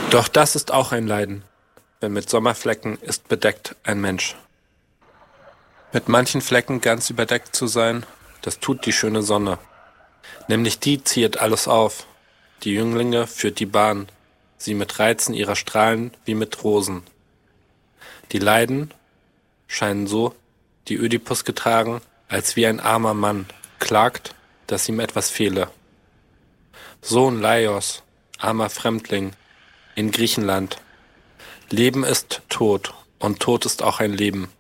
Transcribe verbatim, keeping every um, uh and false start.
Doch das ist auch ein Leiden, wenn mit Sommerflecken ist bedeckt ein Mensch. Mit manchen Flecken ganz überdeckt zu sein, das tut die schöne Sonne. Nämlich die ziehet alles auf, die Jünglinge führt die Bahn, sie mit Reizen ihrer Strahlen wie mit Rosen. Die Leiden scheinen so, die Ödipus getragen, als wie ein armer Mann klagt, dass ihm etwas fehle. Sohn Laios, armer Fremdling, in Griechenland. Leben ist Tod, und Tod ist auch ein Leben.